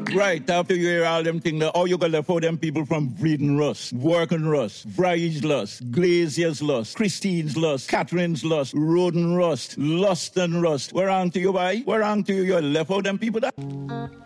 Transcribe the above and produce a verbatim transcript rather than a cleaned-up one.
Right, after you hear all them things, how you gonna left out them people from Breeding Rust, Working Rust, Bryage Lust, Glazier's Lust, Christine's Lust, Catherine's Lust, Roden Rust, Luston Rust. Where on to you, boy? Where on to you? You left out them people that...